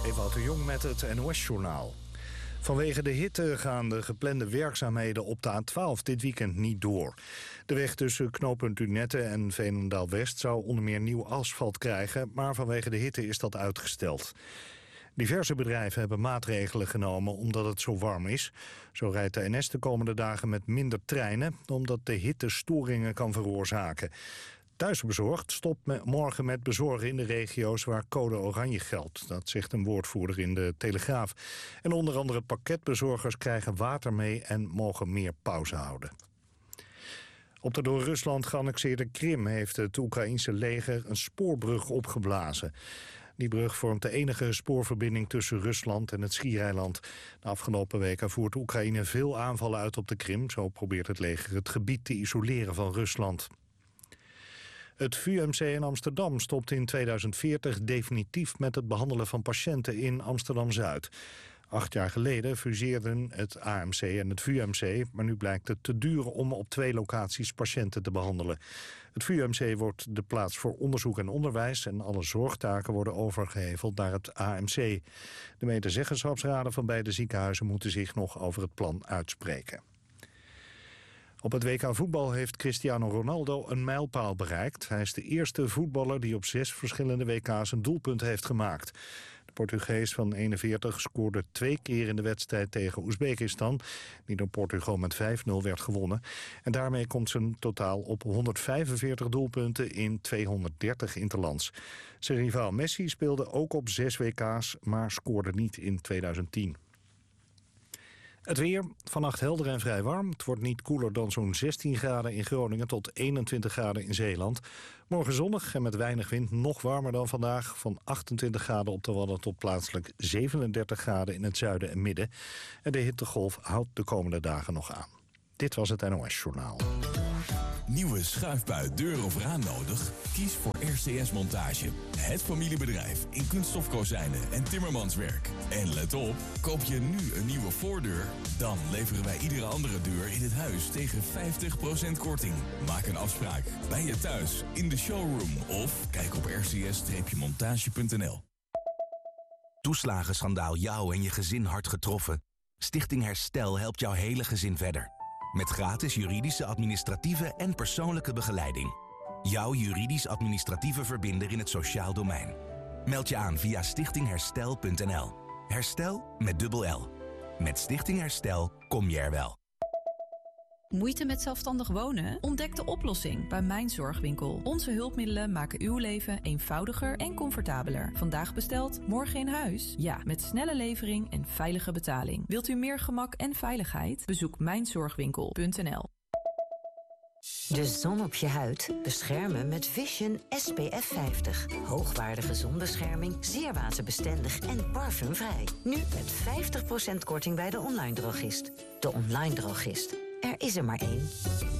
Ewout de Jong met het NOS-journaal. Vanwege de hitte gaan de geplande werkzaamheden op de A12 dit weekend niet door. De weg tussen knooppunt Lunette en Veenendaal-West zou onder meer nieuw asfalt krijgen, maar vanwege de hitte is dat uitgesteld. Diverse bedrijven hebben maatregelen genomen omdat het zo warm is. Zo rijdt de NS de komende dagen met minder treinen, omdat de hitte storingen kan veroorzaken. Thuisbezorgd stopt morgen met bezorgen in de regio's waar code oranje geldt. Dat zegt een woordvoerder in de Telegraaf. En onder andere pakketbezorgers krijgen water mee en mogen meer pauze houden. Op de door Rusland geannexeerde Krim heeft het Oekraïense leger een spoorbrug opgeblazen. Die brug vormt de enige spoorverbinding tussen Rusland en het Schiereiland. De afgelopen weken voert Oekraïne veel aanvallen uit op de Krim. Zo probeert het leger het gebied te isoleren van Rusland. Het VUMC in Amsterdam stopt in 2040 definitief met het behandelen van patiënten in Amsterdam-Zuid. 8 jaar geleden fuseerden het AMC en het VUMC, maar nu blijkt het te duur om op 2 locaties patiënten te behandelen. Het VUMC wordt de plaats voor onderzoek en onderwijs en alle zorgtaken worden overgeheveld naar het AMC. De medezeggenschapsraden van beide ziekenhuizen moeten zich nog over het plan uitspreken. Op het WK voetbal heeft Cristiano Ronaldo een mijlpaal bereikt. Hij is de eerste voetballer die op 6 verschillende WK's een doelpunt heeft gemaakt. De Portugees van 41 scoorde 2 keer in de wedstrijd tegen Oezbekistan, die door Portugal met 5-0 werd gewonnen. En daarmee komt zijn totaal op 145 doelpunten in 230 interlands. Zijn rivaal Messi speelde ook op 6 WK's, maar scoorde niet in 2010. Het weer, vannacht helder en vrij warm. Het wordt niet koeler dan zo'n 16 graden in Groningen tot 21 graden in Zeeland. Morgen zonnig en met weinig wind nog warmer dan vandaag. Van 28 graden op de Wadden tot plaatselijk 37 graden in het zuiden en midden. En de hittegolf houdt de komende dagen nog aan. Dit was het NOS Journaal. Nieuwe schuifbui, deur of raam nodig? Kies voor RCS Montage. Het familiebedrijf in kunststofkozijnen en timmermanswerk. En let op, koop je nu een nieuwe voordeur, dan leveren wij iedere andere deur in het huis tegen 50% korting. Maak een afspraak bij je thuis, in de showroom of kijk op rcs-montage.nl. Toeslagenschandaal jou en je gezin hard getroffen? Stichting Herstel helpt jouw hele gezin verder. Met gratis juridische, administratieve en persoonlijke begeleiding. Jouw juridisch-administratieve verbinder in het sociaal domein. Meld je aan via stichtingherstel.nl. Herstel met dubbel L. Met Stichting Herstel kom je er wel. Moeite met zelfstandig wonen? Ontdek de oplossing bij Mijn Zorgwinkel. Onze hulpmiddelen maken uw leven eenvoudiger en comfortabeler. Vandaag besteld, morgen in huis? Ja, met snelle levering en veilige betaling. Wilt u meer gemak en veiligheid? Bezoek mijnzorgwinkel.nl. De zon op je huid beschermen met Vision SPF 50. Hoogwaardige zonbescherming, zeer waterbestendig en parfumvrij. Nu met 50% korting bij de online drogist. De online drogist. Er is er maar één.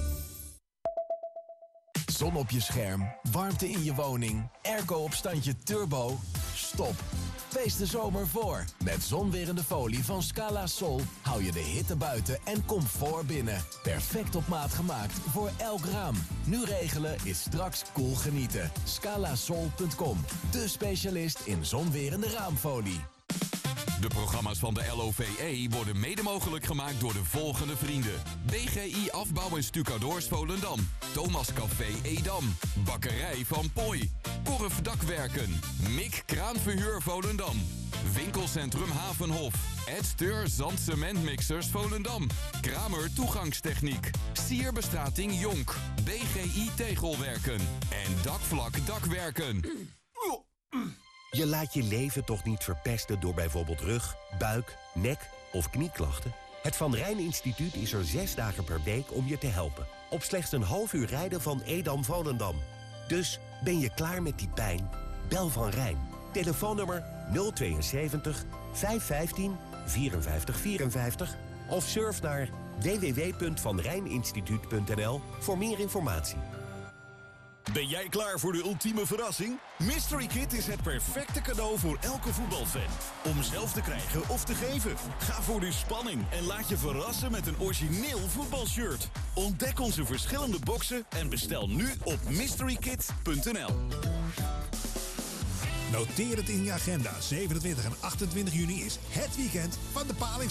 Zon op je scherm, warmte in je woning, airco op standje turbo. Stop. Wees de zomer voor. Met zonwerende folie van Scala Sol hou je de hitte buiten en comfort binnen. Perfect op maat gemaakt voor elk raam. Nu regelen is straks cool genieten. Scalasol.com, de specialist in zonwerende raamfolie. De programma's van de LOVE worden mede mogelijk gemaakt door de volgende vrienden. BGI Afbouw en Stucadoors Volendam. Thomas Café Edam. Bakkerij van Pooi. Korf Dakwerken. Mik Kraanverhuur Volendam. Winkelcentrum Havenhof. Ed Steur Zand Cementmixers Volendam. Kramer Toegangstechniek. Sierbestrating Jonk. BGI Tegelwerken. En Dakvlak Dakwerken. Je laat je leven toch niet verpesten door bijvoorbeeld rug, buik, nek of knieklachten? Het Van Rijn Instituut is er 6 dagen per week om je te helpen. Op slechts een half uur rijden van Edam-Volendam. Dus ben je klaar met die pijn? Bel Van Rijn. Telefoonnummer 072 515 5454 of surf naar www.vanrijninstituut.nl voor meer informatie. Ben jij klaar voor de ultieme verrassing? Mystery Kit is het perfecte cadeau voor elke voetbalfan. Om zelf te krijgen of te geven. Ga voor de spanning en laat je verrassen met een origineel voetbalshirt. Ontdek onze verschillende boxen en bestel nu op mysterykit.nl. Noteer het in je agenda. 27 en 28 juni is het weekend van de Palings.